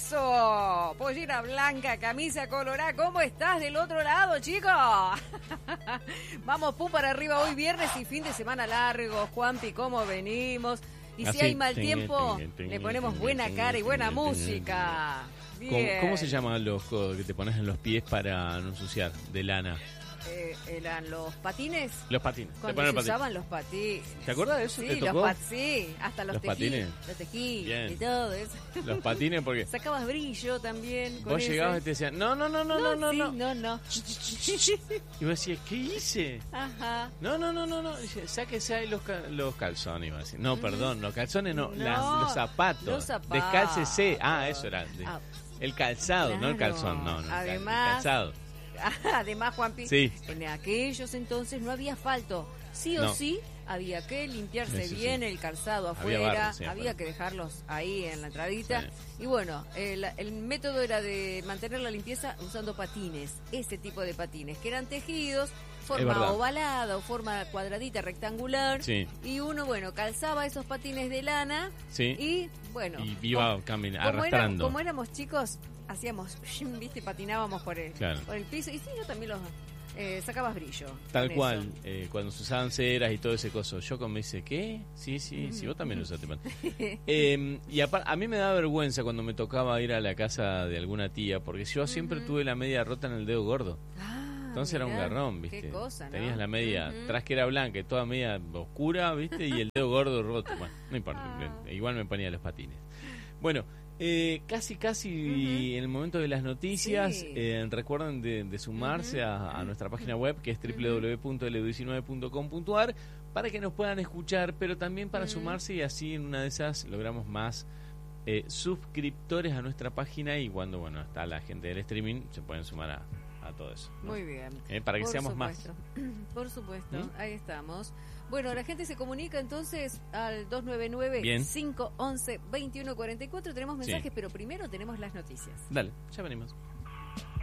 Eso, pollera blanca, camisa colorada. ¿Cómo estás del otro lado, chicos? Vamos, pum para arriba hoy viernes y fin de semana largo. Juanpi, ¿cómo venimos? Y si hay mal tiempo, le ponemos buena cara y buena música. ¿Cómo se llaman los codos que te pones en los pies para no ensuciar? De lana. ¿Eran los patines? Los patines. Cuando se usaban los patines. ¿Te acuerdas de eso? Sí, ¿Te tocó? sí, hasta los patines. Los tejí Bien. y todo eso. Los patines porque... Sacabas brillo también. Vos llegabas y te decían, no. No. Y vos decías, ¿qué hice? Ajá. No. Dice, sáquese ahí los calzones. Iba a decir. No, perdón, los calzones no. Los zapatos. Los zapatos. Descálcese. Eso era. El calzado, claro. no el calzón. No. Además, el calzado. Además, Juanpi, sí. En aquellos entonces no había asfalto. Sí o sí, había que limpiarse bien el calzado afuera, había que dejarlos ahí en la entradita. Sí. Y bueno, el método era de mantener la limpieza usando patines, ese tipo de patines, que eran tejidos, forma ovalada o forma cuadradita, rectangular. Sí. Y uno, calzaba esos patines de lana. Sí. Y bueno. Y iba arrastrando. Como éramos chicos, hacíamos, ¿viste? Patinábamos por el piso. Y sí, yo también los sacabas brillo. Tal cual, cuando se usaban ceras y todo ese coso. Yo me dice, ¿qué? Sí, vos también lo usaste. Y a mí me da vergüenza cuando me tocaba ir a la casa de alguna tía, porque yo siempre tuve la media rota en el dedo gordo. Entonces era un garrón, ¿viste? Qué cosa, ¿no? Tenías la media, tras que era blanca y toda media oscura, ¿viste? Y el dedo gordo roto. Bueno, no importa, igual me ponía los patines. Bueno, casi en el momento de las noticias, recuerden de sumarse a nuestra página web, que es www.l19.com.ar, para que nos puedan escuchar, pero también para sumarse, y así en una de esas logramos más suscriptores a nuestra página, y cuando está la gente del streaming se pueden sumar a todo eso, ¿no? Muy bien. Para que seamos más. Por supuesto, ahí estamos. Bueno, la gente se comunica entonces al 299-511-2144. Tenemos mensajes, pero primero tenemos las noticias. Dale, ya venimos.